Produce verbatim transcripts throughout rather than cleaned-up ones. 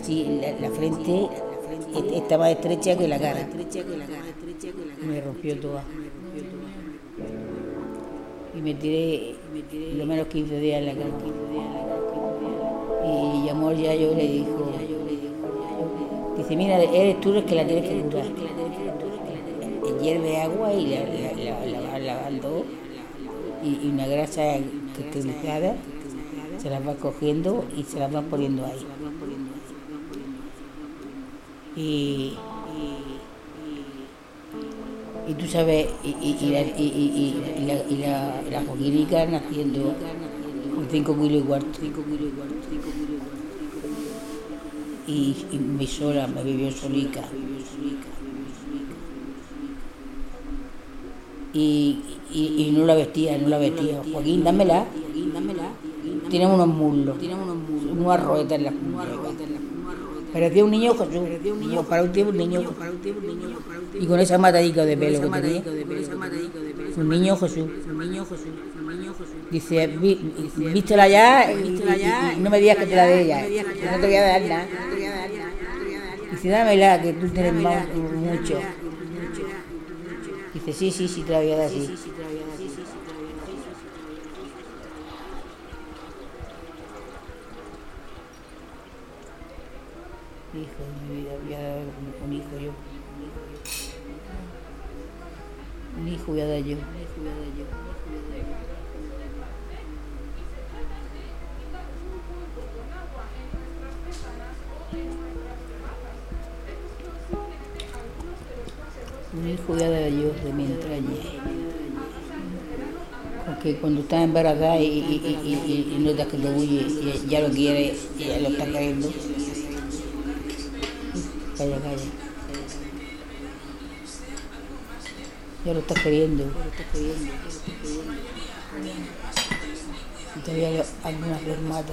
así, la, la frente está más estrecha que la cara. Me rompió toda. Y me tiré lo menos quince días en la cama. Y llamó ya yo y le dijo, dice, mira, eres tú el que la tienes que curar. Hierve agua y la, la, la, la, la baldó y, y una grasa cristalizada se las va cogiendo y se las va poniendo ahí. Y, y tú sabes, y, y, y, la, y, y, y, la, y la, la joquinica naciendo con cinco kilos y cuarto. Y, y mi sola, me vivió solica. Y, y, y no la vestía, no la vestía. Joaquín, dámela. Tiene unos muslos, unas roetas en las puntas. Parecía un niño Jesús, niño, para un tiempo un niño, y con esa matadica de pelo que tenía, un niño Jesús. Dice, vístela ya y, y, y no me digas que te la dé ya, que no te voy a dar nada. Dice, dámela, que tú tienes más, mucho. Dice, sí, sí, sí, te la voy a dar, sí. Hijo de mi vida, voy a dar un hijo yo. Un hijo voy a dar yo. Un hijo voy a dar yo de mi entraña. Porque cuando estás embarazada y, y, y, y, y notas que te huye, y ya lo quiere, y ya lo está queriendo. Calla, calla. Ya lo estás queriendo. Y todavía algunas veces mata.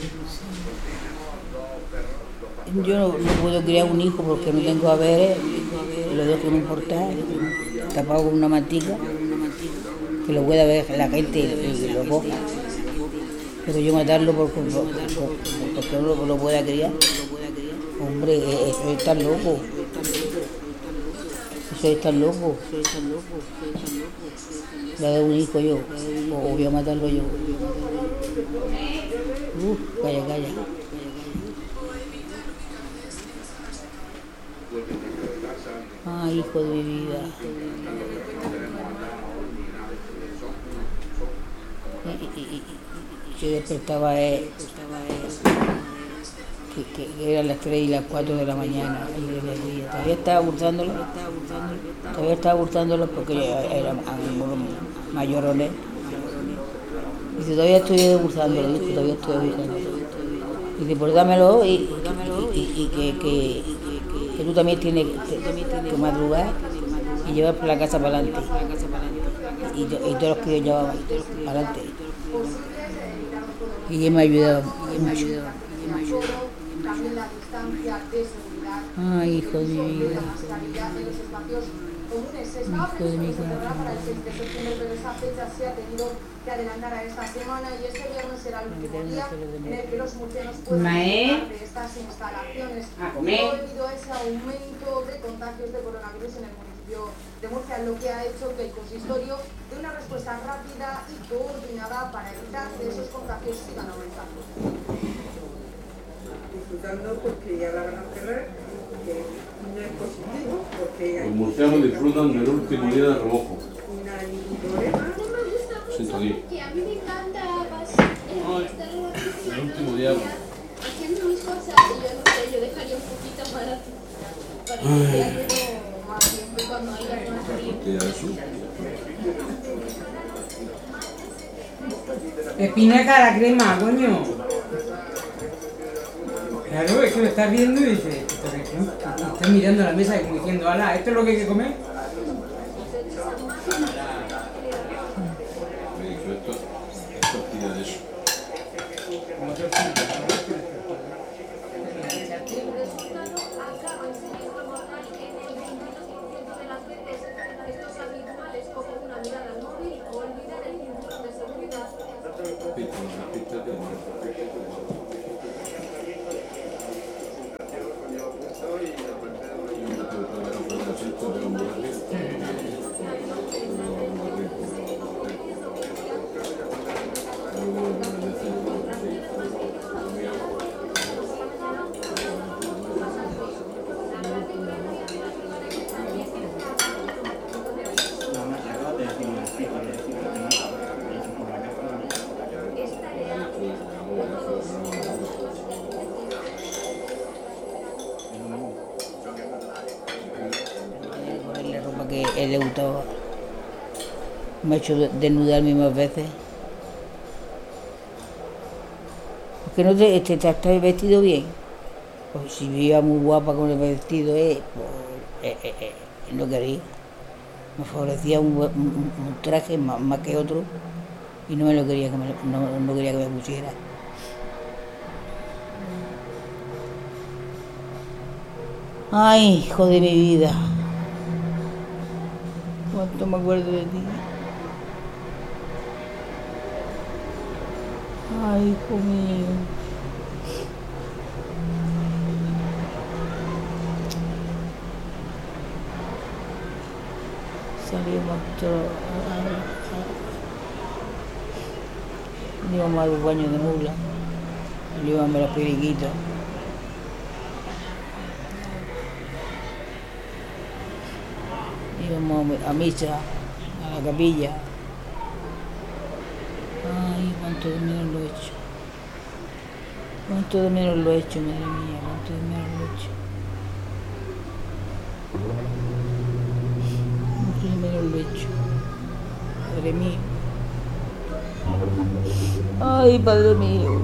Yo no, no puedo criar un hijo porque no tengo haberes, lo dejo en un portal, tapado con una mantica, que lo pueda ver la gente y lo coja. Pero yo matarlo porque, porque no lo, lo pueda criar. Hombre, eso es tan loco. Eso es tan loco. Le he dado un hijo yo, o voy a matarlo yo. Uf, calla, calla. Ay, hijo de mi vida. Y, y, y, y yo despertaba eh, que, que, que eran las tres y las cuatro de la mañana. Y todavía estaba burzándolo. Todavía estaba burzándolo porque eran mayorones. Dice, todavía estoy burzándolo, dijo, todavía estoy burzándolo. Dice, pues dámelo y, y, y, y que, que, que tú también tienes que, que madrugar y llevar por la casa para adelante. Y, y todos los que yo llevaba para adelante. Y él me ha ayudado mucho. Ay, hijo de mi vida. Hijo de mi corazón. Que adelantar a esta semana y este viernes será el último día en el que los murcianos pueden disfrutar de estas instalaciones. Debido a ese aumento de contagios de coronavirus en el municipio de Murcia, lo que ha hecho que el consistorio dé una respuesta rápida y coordinada para evitar que esos contagios sigan aumentando. Disfrutando porque ya la van a cerrar, que no es positivo, porque los murcianos disfrutan del último día de remojo. No hay ningún problema. Que a mí me encanta estar en la piscina el último día haciendo mis cosas y yo no sé, yo dejaría un poquito para, para que sea algo más tiempo cuando haya más frío. Espinaca a la crema, coño. Claro, es que lo estás viendo y dices, estás mirando la mesa y como diciendo, ala, ¿esto es lo que hay que comer? que a él le gustaba. Me ha hecho desnudarme más veces. Porque no te, te, te estás vestido bien. Pues si me iba muy guapa con el vestido, eh, pues eh, eh, eh, no quería. Me favorecía un, un, un traje más, más que otro y no me lo quería que me, no, no quería que me pusiera. Ay, hijo de mi vida. Cuánto me acuerdo de ti. Ay, hijo mío. Salimos todos. Íbamos a los baños de mula. Íbamos a los periquitos. Íbamos a misa, a la capilla. Ay, cuánto de menos lo he hecho. Cuánto de menos lo he hecho, madre mía, cuánto de menos lo he hecho. Cuánto de menos lo he hecho. Padre mío. Ay, Padre mío.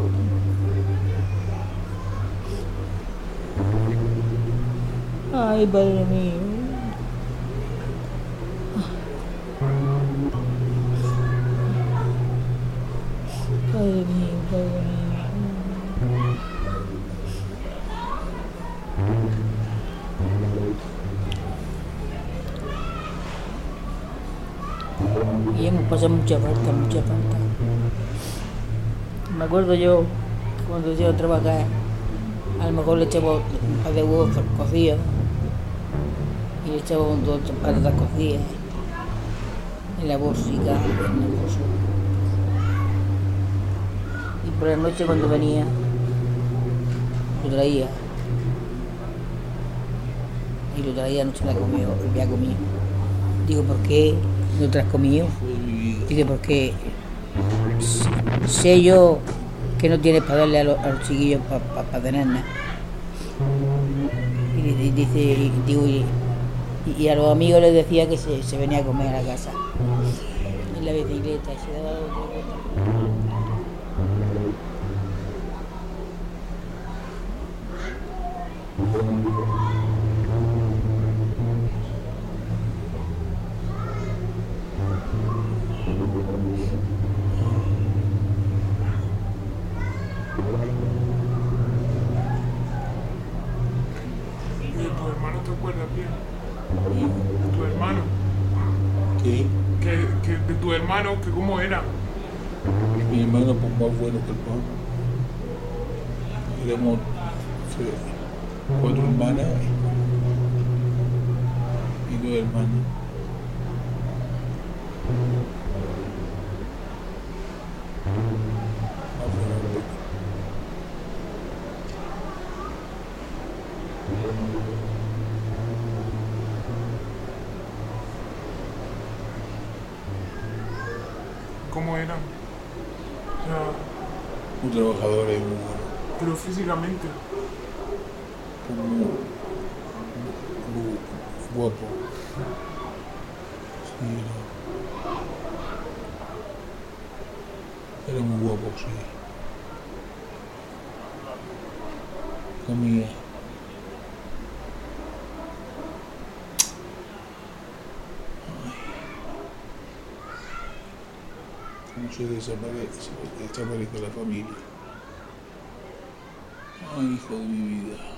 Ay, Padre mío. Padre mío, Padre mío. Y hemos pasado mucha falta, mucha falta. Me acuerdo yo, cuando yo a trabajar, a lo mejor le echaba un par de huevos cocidos y le echaba un dos patatas cocidas en la bolsica, en el bolso. Y por la noche cuando venía, lo traía. Y lo traía, no se la comió, lo había comido. Digo, ¿por qué no te has comido? Digo, porque sé yo que no tienes para darle a los, a los chiquillos para pa, pa tener nada. Y, y dice, y, digo, y, y a los amigos les decía que se, se venía a comer a la casa. En la bicicleta, y se daba otra vuelta. ¿Tu hermano? ¿Qué? ¿Que, que de tu hermano, que cómo era? Mi hermano pues más bueno que el pan. Éramos cuatro hermanas y dos hermanos. Más bueno que el pan. ¿Cómo eran? O sea, Muy trabajadores y muy buenos. pero físicamente. Muy, muy guapo. Sí, era, era muy guapo, sí. Comía. Cómo se desaparece, desaparece la familia. Ay, hijo de mi vida.